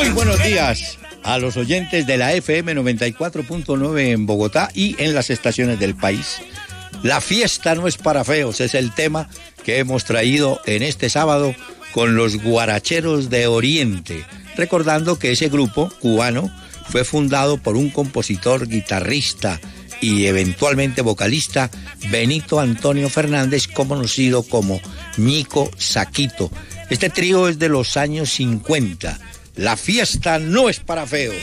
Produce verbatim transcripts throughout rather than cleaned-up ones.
Muy buenos días a los oyentes de la F M noventa y cuatro punto nueve en Bogotá y en las estaciones del país. La fiesta no es para feos, es el tema que hemos traído en este sábado con los Guaracheros de Oriente, recordando que ese grupo cubano fue fundado por un compositor, guitarrista y eventualmente vocalista, Benito Antonio Fernández, conocido como Ñico Saquito. Este trío es de los años cincuenta. La fiesta no es para feos.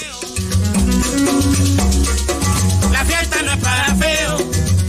La fiesta no es para feos.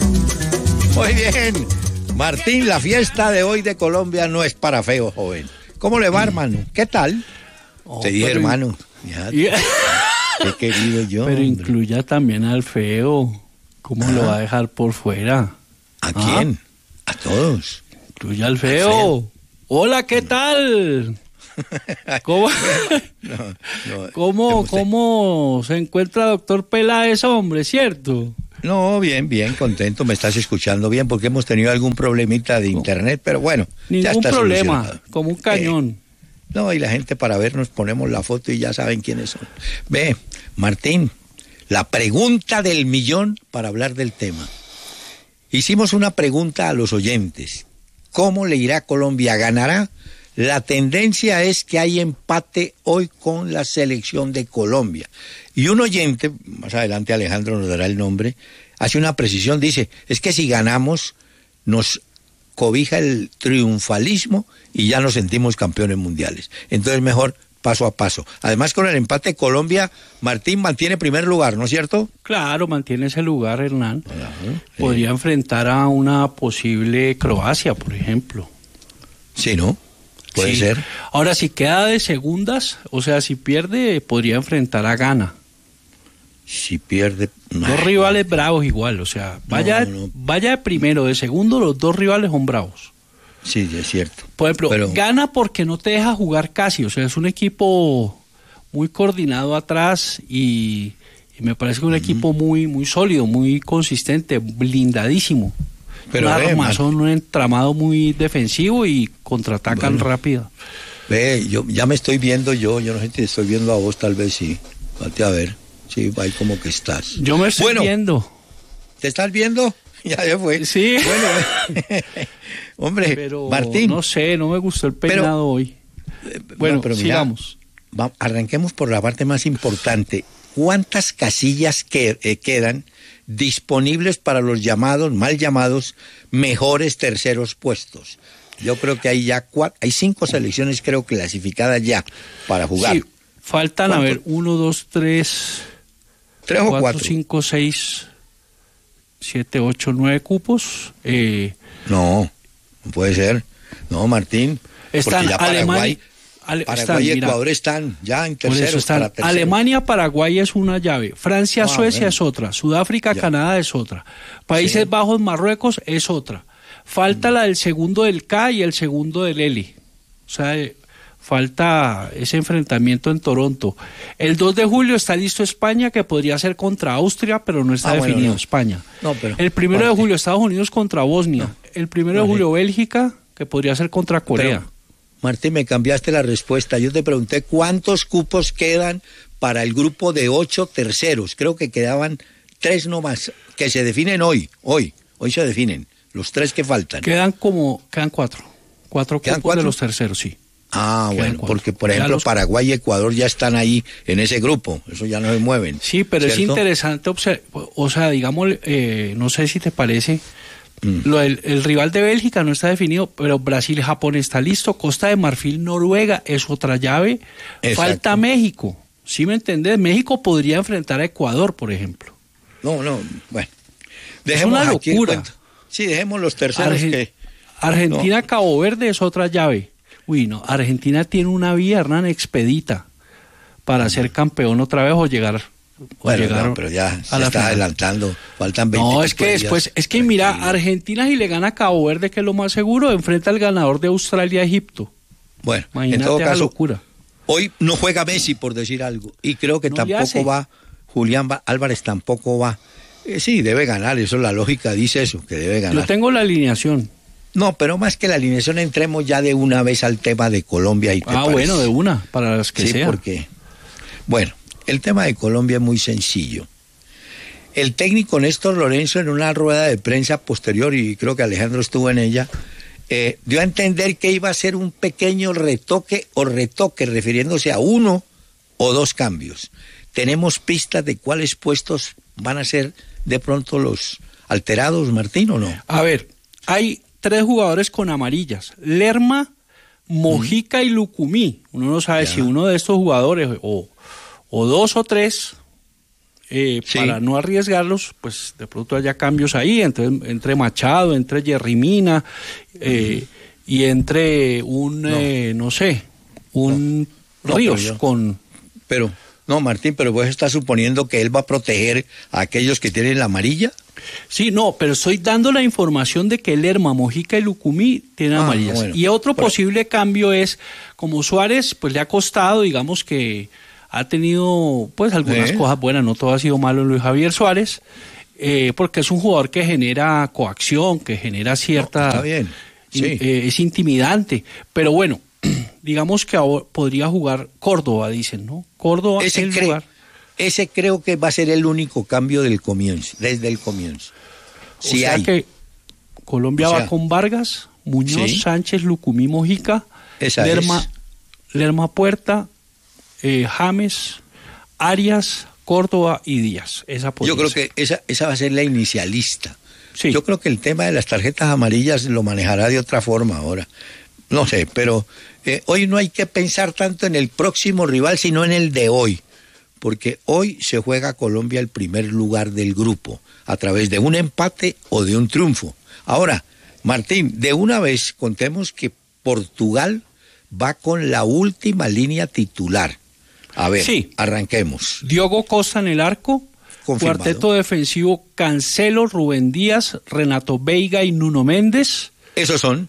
Muy bien. Martín, la fiesta de hoy de Colombia no es para feos, joven. ¿Cómo le va, hermano? ¿Qué tal? Oh, Te dije, pero... hermano. Ya, Yeah. Qué querido yo. Pero hombre. incluya también al feo. ¿Cómo Ah. lo va a dejar por fuera? ¿A ¿Ah? quién? A todos. Incluya al feo. feo. Hola, ¿qué tal? ¿Cómo, No, no, ¿Cómo, usted- cómo se encuentra doctor Peláez, hombre, cierto? No, bien, bien, contento, me estás escuchando bien porque hemos tenido algún problemita de internet, pero bueno, ya Ningún está problema, solucionado. como un cañón. Eh, no, y la gente para vernos ponemos la foto y ya saben quiénes son. Ve, Martín, la pregunta del millón para hablar del tema. Hicimos una pregunta a los oyentes. ¿Cómo le irá a Colombia? ¿Ganará? La tendencia es que hay empate hoy con la selección de Colombia. Y un oyente, más adelante Alejandro nos dará el nombre, hace una precisión, dice, es que si ganamos nos cobija el triunfalismo y ya nos sentimos campeones mundiales. Entonces mejor paso a paso. Además con el empate Colombia, Martín mantiene primer lugar, ¿no es cierto? Claro, mantiene ese lugar, Hernán. Ajá, Podría enfrentar a una posible Croacia, por ejemplo. Sí, ¿no? Puede Sí. ser. Ahora, si queda de segundas, o sea, si pierde, podría enfrentar a Ghana. Si pierde... Dos Ay, rivales bravos igual, o sea, vaya, no, no. vaya de primero, de segundo, los dos rivales son bravos. Sí, es cierto. Por ejemplo, Pero- Ghana porque no te deja jugar casi, o sea, es un equipo muy coordinado atrás y, y me parece que un equipo muy, muy sólido, muy consistente, blindadísimo. Pero un ve, armazón, un entramado muy defensivo y contraatacan Bueno. rápido. Ve, yo ya me estoy viendo yo, yo no sé si te estoy viendo a vos, tal vez sí. Vate a ver. Sí, ahí como que estás. Yo me estoy Bueno, viendo. ¿te estás viendo? Ya se fue. Sí. Bueno, hombre, Pero Martín. no sé, no me gustó el Pero- peinado hoy. Bueno, no, pero mira, sigamos. va- arranquemos por la parte más importante. ¿Cuántas casillas que, eh, quedan disponibles para los llamados, mal llamados, mejores terceros puestos? Yo creo que hay ya cuatro, hay cinco selecciones creo clasificadas ya para jugar. Sí, faltan, a ¿Cuánto? ver, uno, dos, tres, ¿Tres o cuatro, cuatro? cinco, seis, siete, ocho, nueve cupos. Eh, No, no puede ser. No, Martín. están porque ya Paraguay, Alemania, Ale- Paraguay están, y mira, Ecuador están ya en por eso terceros. están. para terceros. Alemania, Paraguay es una llave. Francia, Ah, Suecia bueno. es otra. Sudáfrica, Ya. Canadá es otra. Países Sí. Bajos, Marruecos es otra. Falta la del segundo del K y el segundo del L. O sea, eh, falta ese enfrentamiento en Toronto. El dos de julio está listo España, que podría ser contra Austria, pero no está Ah, bueno, definido no. España. No, pero- el primero de Martín. julio Estados Unidos contra Bosnia. El primero No, de sí. julio Bélgica, que podría ser contra Corea. Pero, Martín, me cambiaste la respuesta. Yo te pregunté cuántos cupos quedan para el grupo de ocho terceros. Creo que quedaban tres nomás, que se definen hoy. Hoy, hoy se definen. Los tres que faltan. Quedan como, quedan cuatro. Cuatro ¿Quedan cupos cuatro? de los terceros, sí. Ah, Quedan bueno, cuatro. porque por Ya ejemplo los- Paraguay y Ecuador ya están ahí en ese grupo. Eso ya no se mueven. Sí, pero es ¿cierto? interesante observar, o sea, digamos, eh, no sé si te parece, Mm. lo del- el rival de Bélgica no está definido, pero Brasil, Japón está listo, Costa de Marfil, Noruega es otra llave, Exacto. falta México, ¿sí me entendés? México podría enfrentar a Ecuador, por ejemplo. No, no, bueno. Es una aquí el locura. cuento. Sí, dejemos los terceros Argen- que... Argentina, Cabo Verde es otra llave. Uy, no, Argentina tiene una vía, Hernán, expedita para ser campeón otra vez o llegar, o Bueno, llegar no, pero ya se a la está final. adelantando. Faltan veinte. No, es que después, es que mira, Argentina si le gana a Cabo Verde, que es lo más seguro, enfrenta al ganador de Australia a Egipto. Bueno, Imagínate en todo esa caso, locura. hoy no juega Messi, por decir algo. Y creo que No le tampoco hace. va, Julián Va- Álvarez tampoco va. Eh, sí, debe ganar, eso la lógica dice eso, que debe Yo ganar. tengo la alineación. No, pero más que la alineación, entremos ya de una vez al tema de Colombia y te Ah, parece. bueno, de una, para las que Sí, sea. porque Bueno, el tema de Colombia es muy sencillo. El técnico Néstor Lorenzo, en una rueda de prensa posterior, y creo que Alejandro estuvo en ella, eh, dio a entender que iba a ser un pequeño retoque o retoque, refiriéndose a uno o dos cambios. ¿Tenemos pistas de cuáles puestos van a ser de pronto los alterados, Martín, o no? A ver, hay tres jugadores con amarillas: Lerma, Mojica mm. y Lucumí. Uno no sabe ya. si uno de estos jugadores o, o dos o tres, eh, sí. para no arriesgarlos, pues de pronto haya cambios ahí, entre, entre Machado, entre Jerry Mina, eh, mm. y entre un, no, eh, no sé, un no. Ríos no, pero yo, con... Pero, no, Martín, pero vos estás suponiendo que él va a proteger a aquellos que tienen la amarilla. Sí, no, pero estoy dando la información de que Lerma, Mojica y Lucumí tienen ah, amarillas. Bueno, y otro pero... posible cambio es, como Suárez, pues le ha costado, digamos que ha tenido pues algunas ¿Eh? cosas buenas, no todo ha sido malo en Luis Javier Suárez, eh, porque es un jugador que genera coacción, que genera cierta... No, está bien, sí. eh, es intimidante, pero bueno, digamos que ahora podría jugar Córdoba, dicen, ¿no? Córdoba es el lugar... Ese creo que va a ser el único cambio del comienzo, desde el comienzo. O si sea hay. que Colombia o sea, va con Vargas, Muñoz, ¿sí? Sánchez, Lucumí, Mojica, Lerma, Lerma Puerta, eh, James, Arias, Córdoba y Díaz. Esa Yo creo ser. que esa, esa va a ser la inicialista. Sí. Yo creo que el tema de las tarjetas amarillas lo manejará de otra forma ahora. No sé, pero eh, hoy no hay que pensar tanto en el próximo rival, sino en el de hoy. Porque hoy se juega Colombia el primer lugar del grupo, a través de un empate o de un triunfo. Ahora, Martín, de una vez contemos que Portugal va con la última línea titular. A ver, sí. arranquemos. Diogo Costa en el arco, confirmado. Cuarteto defensivo Cancelo, Rubén Díaz, Renato Veiga y Nuno Méndez. ¿Esos son?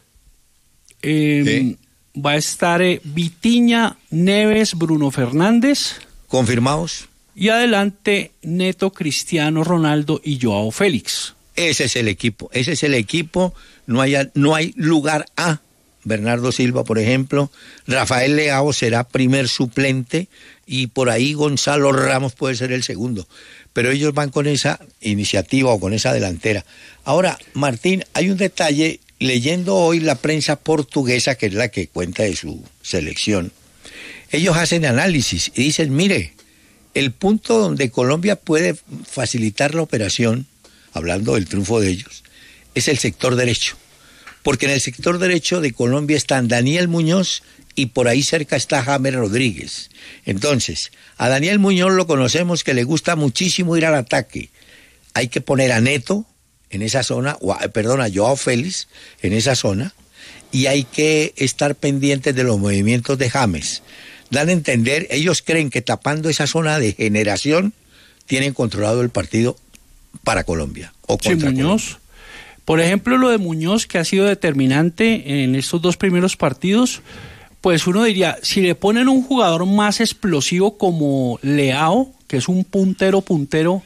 Eh, ¿Sí? Va a estar eh, Vitinha, Neves, Bruno Fernández. ¿Confirmados? Y adelante Neto, Cristiano Ronaldo y Joao Félix. Ese es el equipo, ese es el equipo, no hay, no hay lugar a Bernardo Silva, por ejemplo, Rafael Leao será primer suplente y por ahí Gonzalo Ramos puede ser el segundo, pero ellos van con esa iniciativa o con esa delantera. Ahora, Martín, hay un detalle, leyendo hoy la prensa portuguesa, que es la que cuenta de su selección, ellos hacen análisis y dicen, mire, el punto donde Colombia puede facilitar la operación, hablando del triunfo de ellos, es el sector derecho. Porque en el sector derecho de Colombia están Daniel Muñoz y por ahí cerca está James Rodríguez. Entonces, a Daniel Muñoz lo conocemos que le gusta muchísimo ir al ataque. Hay que poner a Neto en esa zona, o a, perdón, a Joao Félix en esa zona, y hay que estar pendientes de los movimientos de James. Dan a entender, ellos creen que tapando esa zona de generación tienen controlado el partido para Colombia. O contra sí, Muñoz. Colombia. Por ejemplo, lo de Muñoz, que ha sido determinante en estos dos primeros partidos, pues uno diría, si le ponen un jugador más explosivo como Leao, que es un puntero, puntero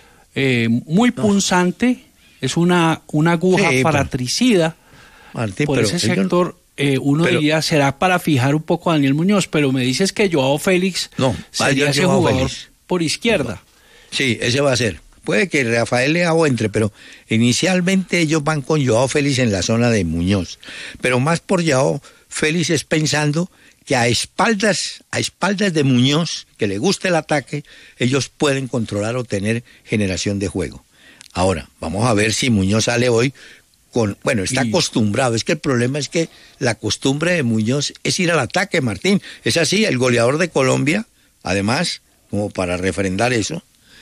eh, muy punzante, no. es una, una aguja sí, fratricida, Martín, por ese sector... Yo... Eh, uno pero, diría, será para fijar un poco a Daniel Muñoz, pero me dices que Joao Félix no, sería ese Joao jugador Félix. por izquierda. Sí, ese va a ser. Puede que Rafael Leao entre, pero inicialmente ellos van con Joao Félix en la zona de Muñoz. Pero más por Joao Félix es pensando que a espaldas, a espaldas de Muñoz, que le gusta el ataque, ellos pueden controlar o tener generación de juego. Ahora, vamos a ver si Muñoz sale hoy con, bueno, está y... acostumbrado. Es que el problema es que la costumbre de Muñoz es ir al ataque, Martín. Es así, el goleador de Colombia, además, como para refrendar eso.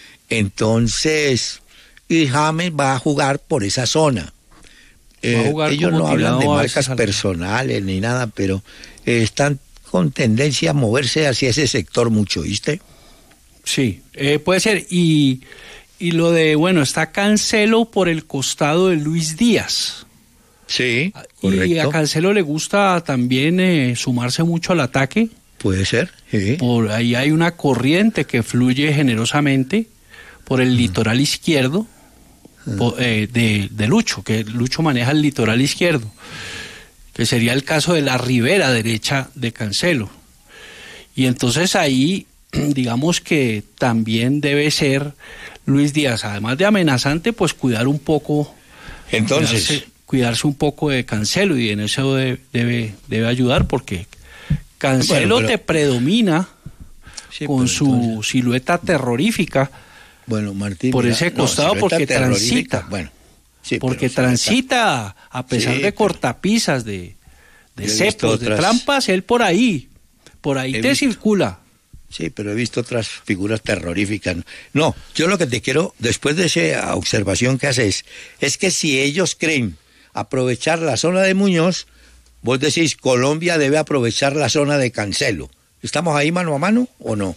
Entonces, y James va a jugar por esa zona. Eh, ellos no hablan de marcas personales ni nada, pero eh, están con tendencia a moverse hacia ese sector mucho, ¿viste? Sí, eh, puede ser. Y... Y lo de, bueno, está Cancelo por el costado de Luis Díaz. Sí, correcto. Y a Cancelo le gusta también eh, sumarse mucho al ataque. Puede ser, sí. Por ahí hay una corriente que fluye generosamente por el mm. litoral izquierdo mm. por, eh, de, de Lucho, que Lucho maneja el litoral izquierdo, que sería el caso de la ribera derecha de Cancelo. Y entonces ahí digamos que también debe ser Luis Díaz, además de amenazante, pues cuidar un poco, entonces cuidarse, cuidarse un poco de Cancelo, y en eso debe, debe, debe ayudar, porque Cancelo bueno, pero, te predomina sí, con su entonces, silueta terrorífica. Bueno, Martín, por mira, ese costado, no, porque transita. Bueno, sí, porque transita, a pesar sí, de cortapisas, de, de cepos, de otras, trampas, él por ahí, por ahí te visto, circula. Sí, pero he visto otras figuras terroríficas. No, yo lo que te quiero, después de esa observación que haces, es que si ellos creen aprovechar la zona de Muñoz, vos decís, Colombia debe aprovechar la zona de Cancelo. ¿Estamos ahí mano a mano o no?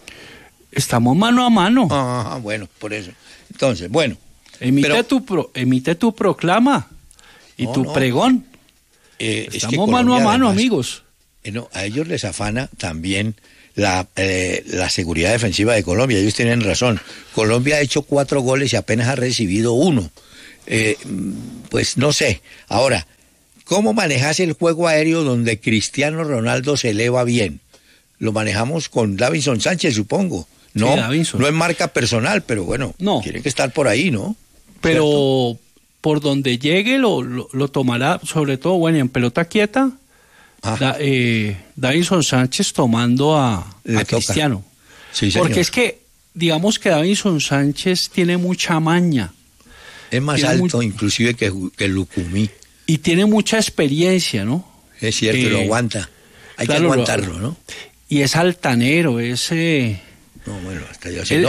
Estamos mano a mano. Ah, bueno, por eso. Entonces, bueno. Emite, pero, tu, pro, emite tu proclama y no, tu no. pregón. Eh, Estamos es que mano Colombia, a mano, además, amigos. Eh, no, a ellos les afana también la, eh, la seguridad defensiva de Colombia. Ellos tienen razón. Colombia ha hecho cuatro goles y apenas ha recibido uno. Eh, pues no sé. Ahora, ¿cómo manejas el juego aéreo donde Cristiano Ronaldo se eleva bien? Lo manejamos con Davinson Sánchez, supongo. No, sí, no es marca personal, pero bueno, no. tiene que estar por ahí, ¿no? Pero ¿cierto? Por donde llegue lo, lo, lo tomará, sobre todo, bueno, en pelota quieta, da, eh, Davinson Sánchez tomando a, a Cristiano. Sí, señor. Porque es que, digamos que Davinson Sánchez tiene mucha maña. Es más tiene alto, mu- inclusive, que, que Lucumí. Y tiene mucha experiencia, ¿no? Es cierto, eh, lo aguanta. Hay claro, que aguantarlo, lo, ¿no? Y es altanero, es... Eh, no, bueno, hasta yo así él, no.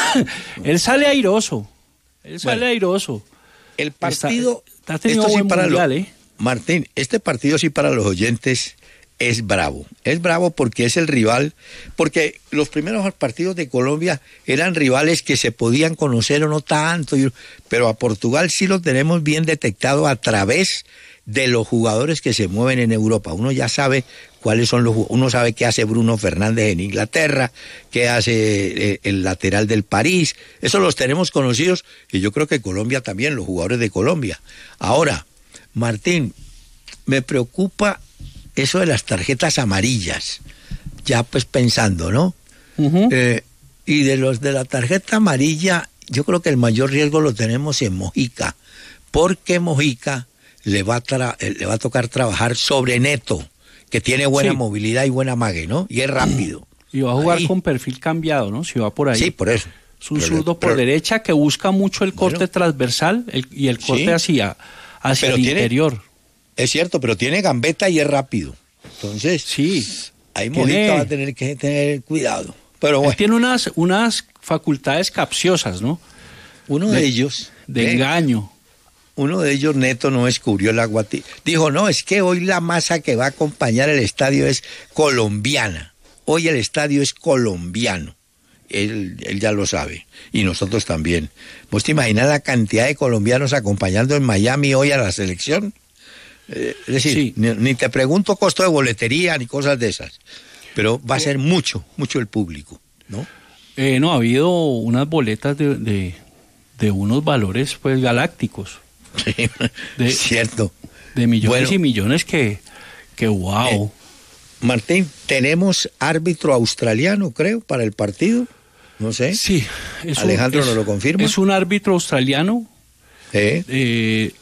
él sale airoso, él sale bueno, airoso. El partido... Está, está esto sí para mundial, lo, ¿eh? Martín, este partido sí para los oyentes es bravo. Es bravo porque es el rival, porque los primeros partidos de Colombia eran rivales que se podían conocer o no tanto, pero a Portugal sí lo tenemos bien detectado a través de los jugadores que se mueven en Europa. Uno ya sabe cuáles son los, uno sabe qué hace Bruno Fernández en Inglaterra, qué hace el lateral del París, eso los tenemos conocidos, y yo creo que Colombia también, los jugadores de Colombia. Ahora, Martín, me preocupa eso de las tarjetas amarillas, ya pues pensando, ¿no? Uh-huh. Eh, y de los de la tarjeta amarilla, yo creo que el mayor riesgo lo tenemos en Mojica, porque Mojica le va a, tra- le va a tocar trabajar sobre Neto, que tiene buena sí. movilidad y buena mague, ¿no? Y es rápido. Y va a jugar ahí. con perfil cambiado, ¿no? Si va por ahí. Sí, por eso. Es un zurdo por pero, derecha que busca mucho el corte bueno, transversal el, y el corte sí. hacia, hacia el tiene, interior. Es cierto, pero tiene gambeta y es rápido. Entonces, sí. ahí Mojica tiene, va a tener que tener cuidado. Pero bueno. Él tiene unas, unas facultades capciosas, ¿no? Uno de, de ellos. De eh, engaño. Uno de ellos, Neto, no descubrió el agua. Dijo, no, es que hoy la masa que va a acompañar el estadio es colombiana. Hoy el estadio es colombiano. Él, él ya lo sabe. Y nosotros también. ¿Vos te imaginas la cantidad de colombianos acompañando en Miami hoy a la selección? Eh, es decir, sí. ni, ni te pregunto costo de boletería ni cosas de esas. Pero va a ser mucho, mucho el público, ¿no? Eh, no, ha habido unas boletas de, de, de unos valores, pues, galácticos. Sí, de, cierto. De millones bueno, y millones que, que wow. Eh, Martín, ¿tenemos árbitro australiano, creo, para el partido? No sé. Sí. Es Alejandro un, nos lo confirma. Es un árbitro australiano. ¿Eh? Eh,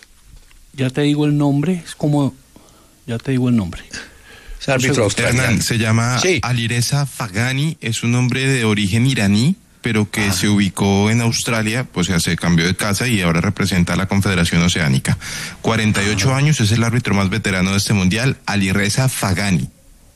ya te digo el nombre. Es como... Ya te digo el nombre. Es árbitro australiano. Hernán, se llama sí. Alireza Faghani. Es un hombre de origen iraní, pero que ah. se ubicó en Australia, pues ya se cambió de casa y ahora representa a la Confederación Oceánica. cuarenta y ocho ah. años, es el árbitro más veterano de este mundial, Alireza Faghani.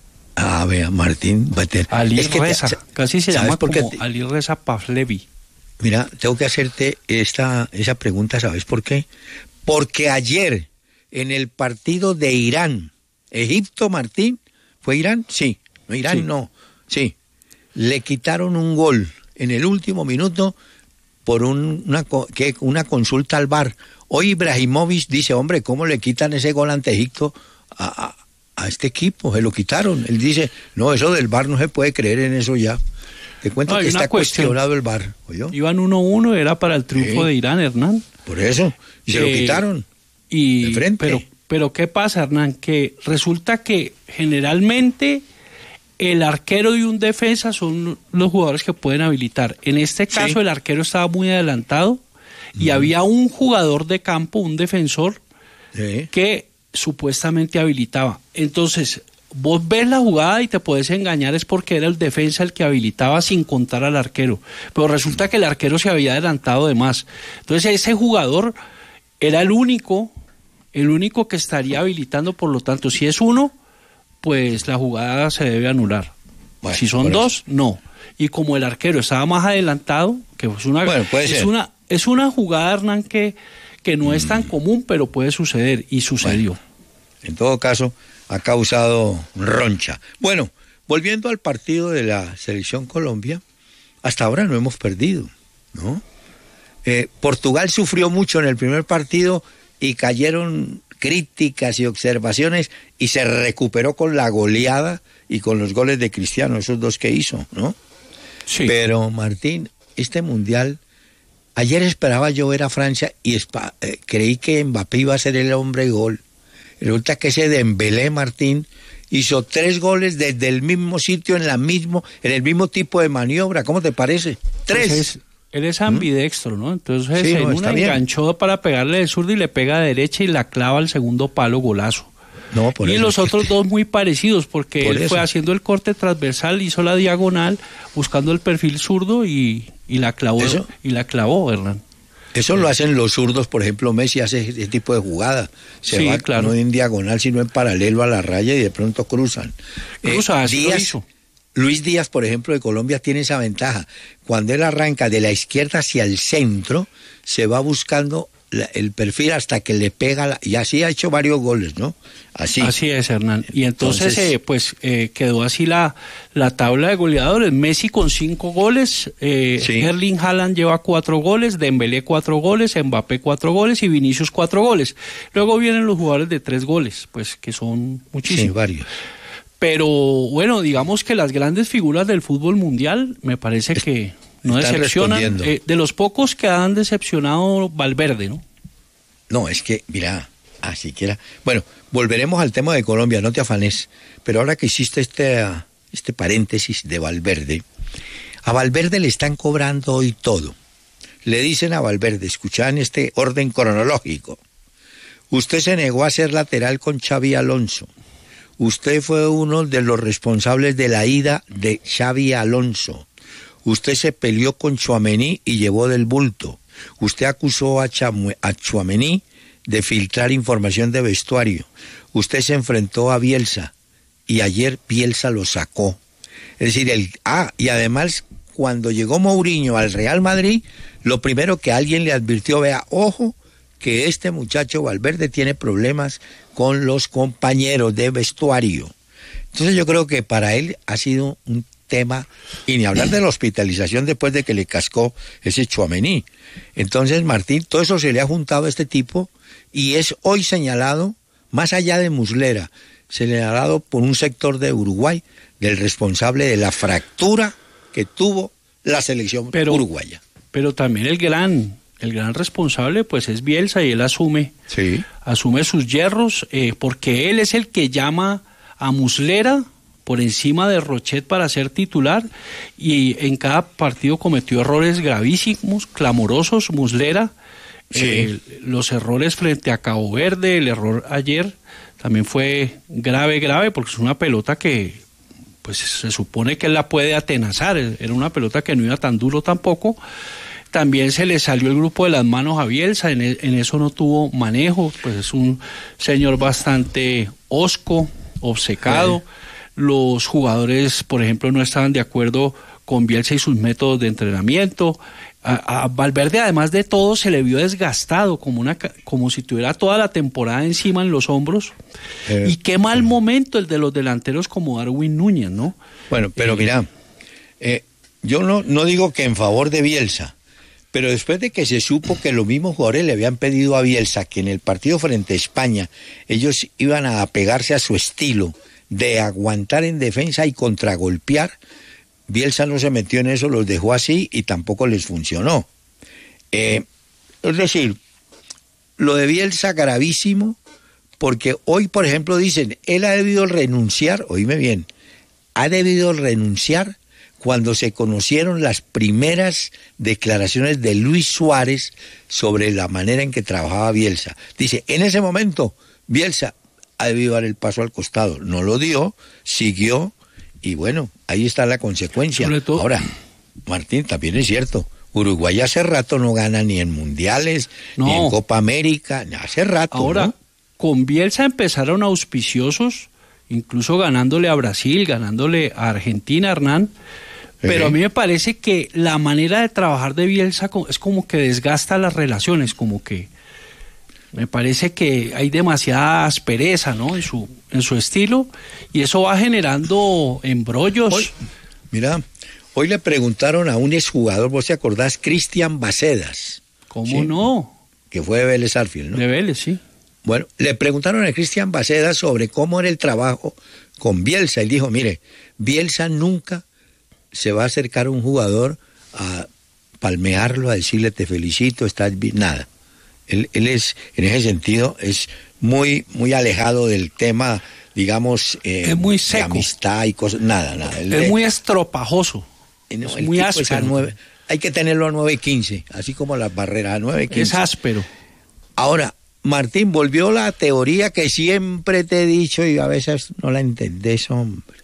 Ah, vea, Martín, veter... Alireza, es que te... casi se llama como te... Alireza Pavlevi. Mira, tengo que hacerte esta esa pregunta, ¿sabes por qué? Porque ayer, en el partido de Irán, Egipto, Martín, ¿fue Irán? Sí, no, Irán sí. no, sí, le quitaron un gol en el último minuto por un, una, que, una consulta al V A R. Hoy Ibrahimovic dice, hombre, ¿cómo le quitan ese gol ante Egipto a, a, a este equipo? Se lo quitaron. Él dice, no, eso del V A R no se puede creer en eso ya. Te cuento no, que está cuestión. cuestionado el V A R. ¿Oyó? Iban uno uno, era para el triunfo sí. de Irán, Hernán. Por eso, y se eh, lo quitaron y, de frente. Pero, pero ¿qué pasa, Hernán? Que resulta que generalmente el arquero y un defensa son los jugadores que pueden habilitar. En este caso, sí. el arquero estaba muy adelantado y mm. había un jugador de campo, un defensor, sí. que supuestamente habilitaba. Entonces, vos ves la jugada y te puedes engañar, es porque era el defensa el que habilitaba sin contar al arquero. Pero resulta que el arquero se había adelantado de más. Entonces, ese jugador era el único, el único que estaría habilitando. Por lo tanto, si es uno, pues la jugada se debe anular. Bueno, si son dos, no. Y como el arquero estaba más adelantado, que es una, bueno, puede es ser. una, es una jugada, Hernán, que, que no mm. es tan común, pero puede suceder, y sucedió. Bueno, en todo caso, ha causado roncha. Bueno, volviendo al partido de la Selección Colombia, hasta ahora no hemos perdido, ¿no? Eh, Portugal sufrió mucho en el primer partido y cayeron críticas y observaciones y se recuperó con la goleada y con los goles de Cristiano, esos dos que hizo, ¿no? Sí. Pero, Martín, este Mundial, ayer esperaba yo ver a Francia y espa, eh, creí que Mbappé iba a ser el hombre gol. Resulta que ese Dembélé, Martín, hizo tres goles desde el mismo sitio, en la mismo, en el mismo tipo de maniobra. ¿Cómo te parece? Tres. Pues es, él es ambidextro, ¿no? Entonces sí, en no, una enganchó para pegarle de zurdo y le pega de derecha y la clava al segundo palo, golazo. No, por y eso los otros dos muy parecidos, porque por él eso. fue haciendo el corte transversal, hizo la diagonal, buscando el perfil zurdo y, y la clavó, ¿Eso? y la clavó, Hernán. Eso lo hacen los zurdos, por ejemplo, Messi hace ese tipo de jugada. Se Sí, va claro. no en diagonal, sino en paralelo a la raya y de pronto cruzan. Cruza, Eh, así lo Díaz, hizo. Luis Díaz, por ejemplo, de Colombia, tiene esa ventaja. Cuando él arranca de la izquierda hacia el centro, se va buscando la, el perfil hasta que le pega, la, y así ha hecho varios goles, ¿no? Así. Así es, Hernán. Y entonces, Entonces, eh, pues eh, quedó así la, la tabla de goleadores. Messi con cinco goles, eh, Sí. Erling Haaland lleva cuatro goles, Dembélé cuatro goles, Mbappé cuatro goles y Vinicius cuatro goles. Luego vienen los jugadores de tres goles, pues que son sí, muchísimos. varios. Pero bueno, digamos que las grandes figuras del fútbol mundial me parece que no Están decepcionan. respondiendo. Eh, de los pocos que han decepcionado, Valverde, ¿no? No, es que, mira, así quiera. Bueno, volveremos al tema de Colombia, no te afanes. Pero ahora que hiciste este, uh, este paréntesis de Valverde, a Valverde le están cobrando hoy todo. Le dicen a Valverde, escuchá en este orden cronológico, usted se negó a ser lateral con Xavi Alonso. Usted fue uno de los responsables de la ida de Xavi Alonso. Usted se peleó con Tchouaméni y llevó del bulto. Usted acusó a, Chamu- a Tchouaméni de filtrar información de vestuario. Usted se enfrentó a Bielsa y ayer Bielsa lo sacó. Es decir, el ah, y además cuando llegó Mourinho al Real Madrid, lo primero que alguien le advirtió, vea, ojo, que este muchacho Valverde tiene problemas con los compañeros de vestuario. Entonces yo creo que para él ha sido un tema, y ni hablar de la hospitalización después de que le cascó ese Tchouaméni. Entonces, Martín, todo eso se le ha juntado a este tipo y es hoy señalado, más allá de Muslera, señalado por un sector de Uruguay, del responsable de la fractura que tuvo la selección Pero, uruguaya. Pero también el gran... El gran responsable pues es Bielsa y él asume, sí. asume sus yerros eh, porque él es el que llama a Muslera por encima de Rochet para ser titular y en cada partido cometió errores gravísimos, clamorosos. Muslera, sí. eh, los errores frente a Cabo Verde, el error ayer también fue grave, grave porque es una pelota que pues se supone que él la puede atenazar, era una pelota que no iba tan duro tampoco. También se le salió el grupo de las manos a Bielsa, en, en eso no tuvo manejo, pues es un señor bastante hosco, obcecado. Sí. Los jugadores, por ejemplo, no estaban de acuerdo con Bielsa y sus métodos de entrenamiento. A, a Valverde, además de todo, se le vio desgastado, como una como si tuviera toda la temporada encima en los hombros. Eh, y qué mal eh. momento el de los delanteros como Darwin Núñez, ¿no? Bueno, pero eh, mira, eh, yo no, no digo que en favor de Bielsa, pero después de que se supo que los mismos jugadores le habían pedido a Bielsa que en el partido frente a España ellos iban a apegarse a su estilo de aguantar en defensa y contragolpear, Bielsa no se metió en eso, los dejó así y tampoco les funcionó. Eh, es decir, lo de Bielsa gravísimo, porque hoy, por ejemplo, dicen, él ha debido renunciar, oíme bien, ha debido renunciar cuando se conocieron las primeras declaraciones de Luis Suárez sobre la manera en que trabajaba Bielsa. Dice, en ese momento, Bielsa ha debido dar el paso al costado. No lo dio, siguió, y bueno, ahí está la consecuencia. Ahora, Martín, también es cierto, Uruguay hace rato no gana ni en mundiales, no. ni en Copa América, hace rato. Ahora, ¿no? Con Bielsa empezaron auspiciosos, incluso ganándole a Brasil, ganándole a Argentina, Hernán. Pero a mí me parece que la manera de trabajar de Bielsa es como que desgasta las relaciones, como que me parece que hay demasiada aspereza, ¿no? En su, en su estilo, y eso va generando embrollos. Hoy, mira, hoy le preguntaron a un exjugador, ¿vos te acordás? Cristian Bacedas. ¿Cómo ¿sí? no? Que fue de Vélez Sarsfield, ¿no? De Vélez, sí. Bueno, le preguntaron a Cristian Bacedas sobre cómo era el trabajo con Bielsa. Él dijo, mire, Bielsa nunca se va a acercar a un jugador a palmearlo, a decirle te felicito, estás bien, nada. Él, él es, en ese sentido, es muy, muy alejado del tema, digamos, eh, es muy seco. de amistad y cosas, nada, nada. Él, es muy estropajoso, no, es muy áspero. Es a nueve, hay que tenerlo a nueve quince, así como las barreras a nueve quince. Es áspero. Ahora, Martín, volvió la teoría que siempre te he dicho y a veces no la entendés, hombre.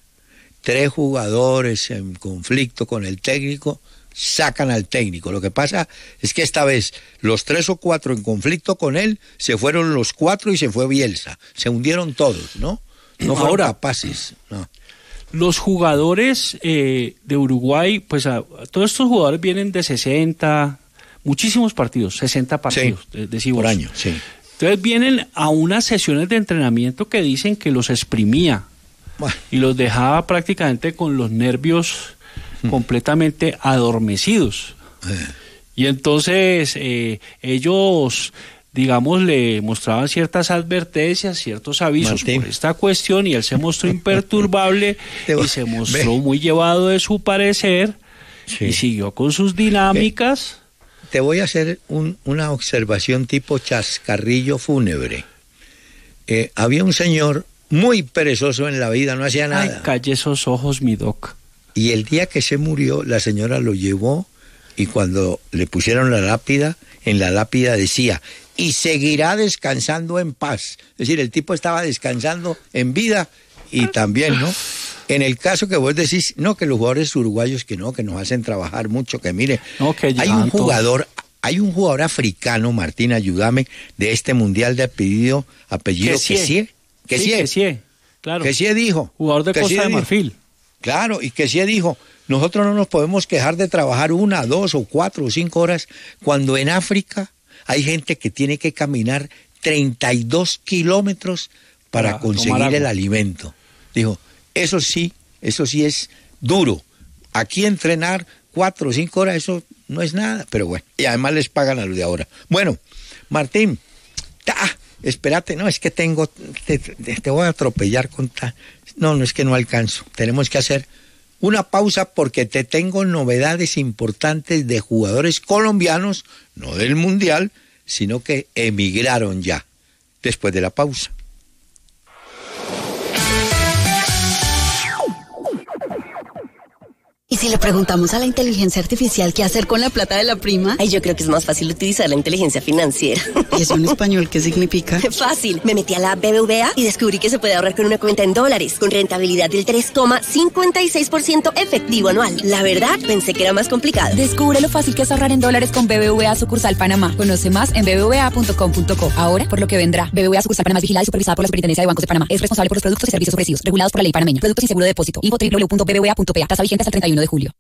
Tres jugadores en conflicto con el técnico, sacan al técnico. Lo que pasa es que esta vez los tres o cuatro en conflicto con él, se fueron los cuatro y se fue Bielsa. Se hundieron todos, ¿no? No fueron Ahora, capaces. No. Los jugadores eh, de Uruguay, pues a, a, todos estos jugadores vienen de sesenta, muchísimos partidos, sesenta partidos, sí, decimos. Por año, sí. Entonces vienen a unas sesiones de entrenamiento que dicen que los exprimía. Bueno. Y los dejaba prácticamente con los nervios hmm. completamente adormecidos. Eh. Y entonces eh, ellos, digamos, le mostraban ciertas advertencias, ciertos avisos Martín. por esta cuestión, y él se mostró imperturbable y se mostró Ve. muy llevado de su parecer sí. y siguió con sus dinámicas. Ve. Te voy a hacer un, una observación tipo chascarrillo fúnebre. Eh, había un señor muy perezoso en la vida, no hacía nada. Ay, calle esos ojos, mi doc. Y el día que se murió, la señora lo llevó y cuando le pusieron la lápida, en la lápida decía, y seguirá descansando en paz. Es decir, el tipo estaba descansando en vida y también, ¿no? En el caso que vos decís, no, que los jugadores uruguayos que no, que nos hacen trabajar mucho, que mire, no, que hay un jugador... Hay un jugador africano, Martín, ayúdame, de este mundial de apellido, apellido Kessie. Kessie, Kessie, claro. Kessie dijo. Jugador de Costa de Marfil. Claro, y Kessie dijo, nosotros no nos podemos quejar de trabajar una, dos o cuatro o cinco horas, cuando en África hay gente que tiene que caminar treinta y dos kilómetros para, para conseguir el alimento. Dijo, eso sí, eso sí es duro. Aquí entrenar cuatro o cinco horas, eso no es nada, pero bueno, y además les pagan a los de ahora. Bueno, Martín, ta, espérate, no, es que tengo, te, te voy a atropellar con ta, no, no es que no alcanzo, tenemos que hacer una pausa porque te tengo novedades importantes de jugadores colombianos, no del Mundial, sino que emigraron ya, después de la pausa. ¿Y si le preguntamos a la inteligencia artificial qué hacer con la plata de la prima? Ay, yo creo que es más fácil utilizar la inteligencia financiera. ¿Y eso en español qué significa? Fácil. Me metí a la B B V A y descubrí que se puede ahorrar con una cuenta en dólares, con rentabilidad del tres coma cincuenta y seis por ciento efectivo anual. La verdad, pensé que era más complicado. Descubre lo fácil que es ahorrar en dólares con B B V A Sucursal Panamá. Conoce más en b b v a punto com punto co. Ahora, por lo que vendrá. B B V A Sucursal Panamá es vigilada y supervisada por la Superintendencia de Bancos de Panamá. Es responsable por los productos y servicios ofrecidos, regulados por la ley panameña. Productos sin seguro de depósito. Info doble u doble u doble u punto b b v a punto p a. Tasa vigente hasta el treinta y uno de julio.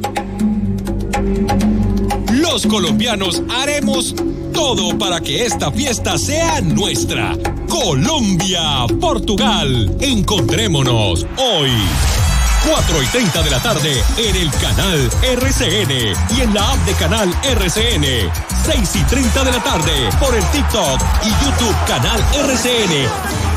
Los colombianos haremos todo para que esta fiesta sea nuestra. Colombia, Portugal. Encontrémonos hoy, cuatro y treinta de la tarde, en el canal R C N y en la app de canal R C N. seis y treinta de la tarde, por el TikTok y YouTube canal R C N.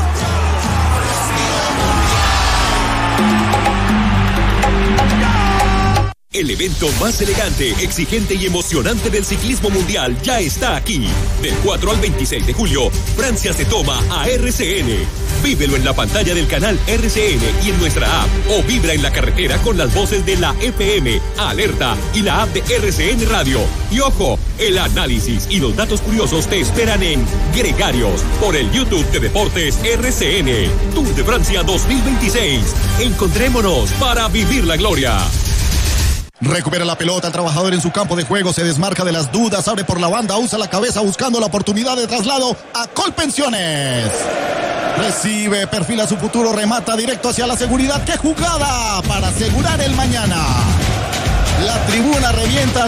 El evento más elegante, exigente y emocionante del ciclismo mundial ya está aquí. Del cuatro al veintiséis de julio, Francia se toma a R C N. Vívelo en la pantalla del canal R C N y en nuestra app. O vibra en la carretera con las voces de la F M, Alerta y la app de R C N Radio. Y ojo, el análisis y los datos curiosos te esperan en Gregarios por el YouTube de Deportes R C N. Tour de Francia dos mil veintiséis. Encontrémonos para vivir la gloria. Recupera la pelota, el trabajador en su campo de juego, se desmarca de las dudas, abre por la banda, usa la cabeza buscando la oportunidad de traslado a Colpensiones. Recibe, perfila su futuro, remata directo hacia la seguridad. ¡Qué jugada para asegurar el mañana! La tribuna revienta